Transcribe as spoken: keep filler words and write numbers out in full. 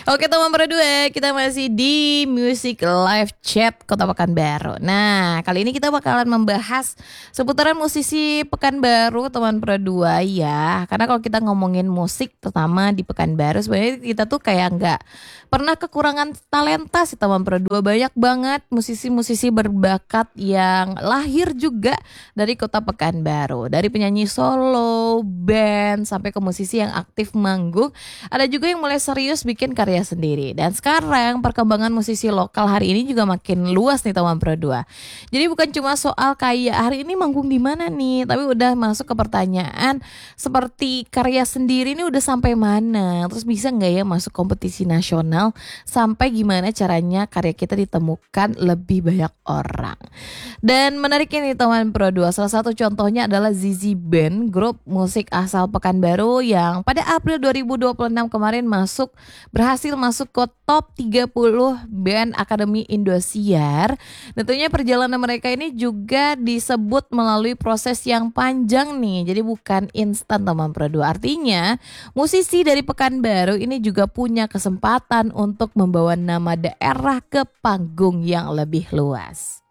Oke teman berdua, kita masih di Music Live Chat Kota Pekanbaru. Nah, kali ini kita bakalan membahas seputaran musisi Pekanbaru teman berdua ya. Karena kalau kita ngomongin musik terutama di Pekanbaru, sebenarnya kita tuh kayak nggak pernah kekurangan talenta sih teman berdua. Banyak banget musisi-musisi berbakat yang lahir juga dari Kota Pekanbaru. Dari penyanyi solo, band, sampai ke musisi yang aktif manggung. Ada juga yang mulai serius bikin karya sendiri. Dan sekarang perkembangan musisi lokal hari ini juga makin luas nih teman berdua. Jadi bukan cuma soal kayak hari ini manggung di mana nih, tapi udah masuk ke pertanyaan seperti karya sendiri ini udah sampai mana, terus bisa nggak ya masuk kompetisi nasional, sampai gimana caranya karya kita ditemukan lebih banyak orang. Dan menariknya nih teman berdua, salah satu contohnya adalah Zizi Band, grup musik asal Pekanbaru yang pada April dua ribu dua puluh enam kemarin masuk berhasil masuk ke top tiga puluh band Akademi Indosiar. Tentunya perjalanan mereka ini juga disebut melalui proses yang panjang nih. Jadi bukan instan teman berdua. Artinya musisi dari Pekanbaru ini juga punya kesempatan untuk membawa nama daerah ke panggung yang lebih luas.